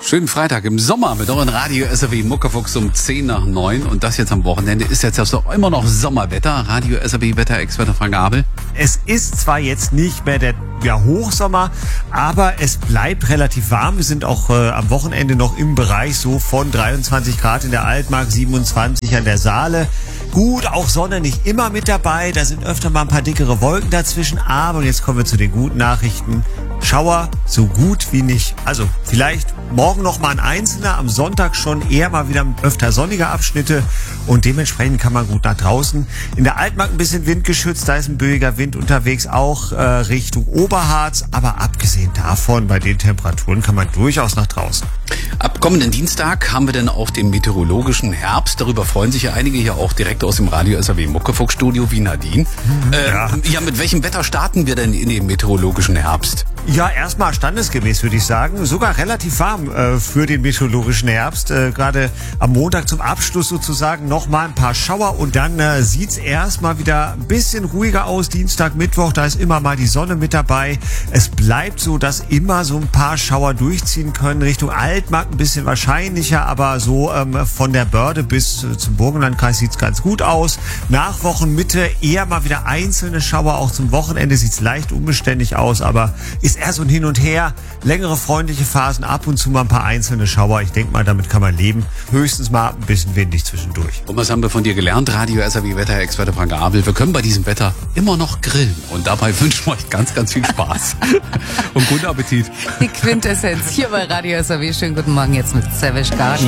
Schönen Freitag im Sommer mit euren Radio SAW Muckefuchs um 10 nach 9. Und das jetzt am Wochenende ist jetzt also immer noch Sommerwetter. Radio SAW Wetterexperte Frank Abel. Es ist zwar jetzt nicht mehr der Hochsommer, aber es bleibt relativ warm. Wir sind auch am Wochenende noch im Bereich so von 23 Grad in der Altmark, 27 an der Saale. Gut, auch Sonne nicht immer mit dabei. Da sind öfter mal ein paar dickere Wolken dazwischen. Aber jetzt kommen wir zu den guten Nachrichten. Schauer so gut wie nicht. Also vielleicht morgen noch mal ein einzelner, am Sonntag schon eher mal wieder öfter sonnige Abschnitte und dementsprechend kann man gut nach draußen. In der Altmark ein bisschen windgeschützt, da ist ein böiger Wind unterwegs, auch Richtung Oberharz, aber abgesehen davon, bei den Temperaturen kann man durchaus nach draußen. Ab kommenden Dienstag haben wir dann auch den meteorologischen Herbst. Darüber freuen sich ja einige hier auch direkt aus dem Radio SAW Muckefuchs Studio wie Nadine. Ja, mit welchem Wetter starten wir denn in den meteorologischen Herbst? Ja, erstmal standesgemäß, würde ich sagen. Sogar relativ warm für den meteorologischen Herbst. Gerade am Montag zum Abschluss sozusagen nochmal ein paar Schauer und dann sieht's erstmal wieder ein bisschen ruhiger aus. Dienstag, Mittwoch, da ist immer mal die Sonne mit dabei. Es bleibt so, dass immer so ein paar Schauer durchziehen können. Richtung Altmark ein bisschen wahrscheinlicher, aber so von der Börde bis zum Burgenlandkreis sieht's ganz gut aus. Nach Wochenmitte eher mal wieder einzelne Schauer. Auch zum Wochenende sieht's leicht unbeständig aus, aber ist eher so ein Hin und Her. Längere freundliche Phasen, ab und zu mal ein paar einzelne Schauer. Ich denke mal, damit kann man leben. Höchstens mal ein bisschen windig zwischendurch. Und was haben wir von dir gelernt, Radio SAW Wetterexperte Frank Abel? Wir können bei diesem Wetter immer noch grillen. Und dabei wünschen wir euch ganz, ganz viel Spaß. Und guten Appetit. Die Quintessenz hier bei Radio SAW. Schönen guten Morgen jetzt mit Savage Garden.